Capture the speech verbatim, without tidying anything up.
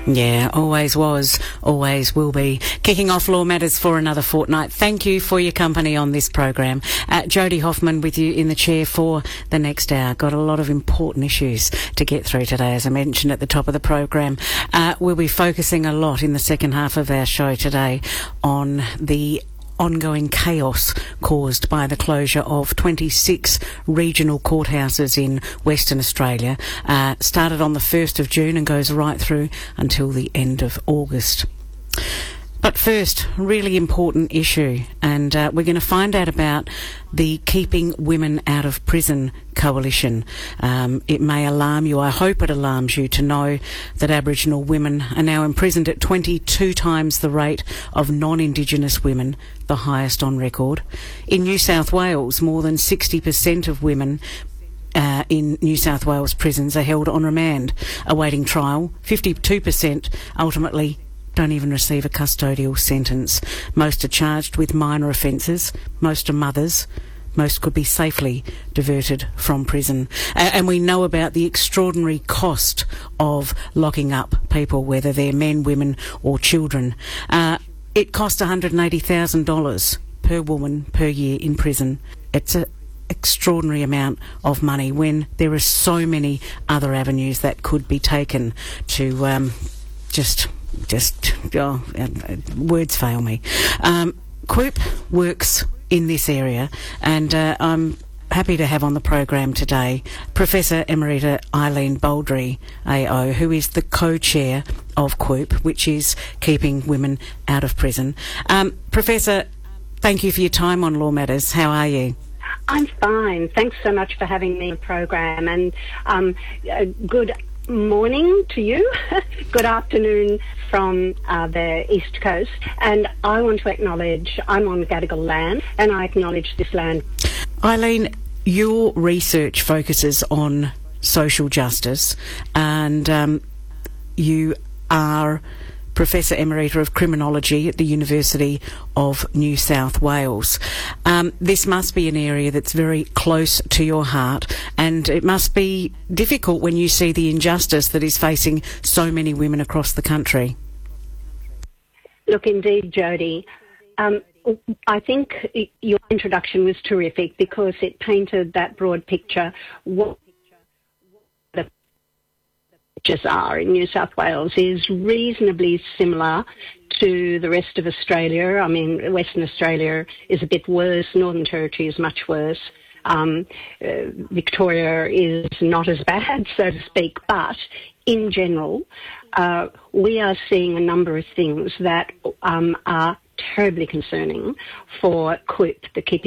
Yeah, always was, always will be. Kicking off Law Matters for another fortnight. Thank you for your company on this program. Uh, Jodie Hoffman with you in the chair for the next hour. Got a lot of important issues to get through today, as I mentioned at the top of the program. Uh, we'll be focusing a lot in the second half of our show today on the ongoing chaos caused by the closure of twenty-six regional courthouses in Western Australia. Uh, started on the first of June and goes right through until the end of August. But first, really important issue, and uh, we're going to find out about the Keeping Women Out of Prison Coalition. Um, it may alarm you, I hope it alarms you, to know that Aboriginal women are now imprisoned at twenty-two times the rate of non-Indigenous women, the highest on record. In New South Wales, more than sixty percent of women Uh, in New South Wales prisons are held on remand, awaiting trial. fifty-two percent ultimately don't even receive a custodial sentence. Most are charged with minor offences. Most are mothers. Most could be safely diverted from prison. Uh, and we know about the extraordinary cost of locking up people, whether they're men, women or children. Uh, it costs one hundred eighty thousand dollars per woman per year in prison. It's a extraordinary amount of money when there are so many other avenues that could be taken to um, just, just, oh, words fail me. Um, Quoop works in this area, and uh, I'm happy to have on the program today Professor Emerita Eileen Baldry, A O, who is the co-chair of Quoop, which is Keeping Women Out of Prison. Um, Professor, thank you for your time on Law Matters. How are you? I'm fine. Thanks so much for having me on the program, and um, uh, good morning to you. Good afternoon from uh, the East Coast. And I want to acknowledge I'm on Gadigal land, and I acknowledge this land. Eileen, your research focuses on social justice, and um, you are Professor Emerita of Criminology at the University of New South Wales. Um, this must be an area that's very close to your heart, and it must be difficult when you see the injustice that is facing so many women across the country. Look, indeed, Jodie. Um, I think your introduction was terrific because it painted that broad picture. What are in New South Wales is reasonably similar to the rest of Australia. I mean, Western Australia is a bit worse. Northern Territory is much worse. Um, uh, Victoria is not as bad, so to speak. But in general, uh, we are seeing a number of things that um, are terribly concerning for Quoop, the Keeping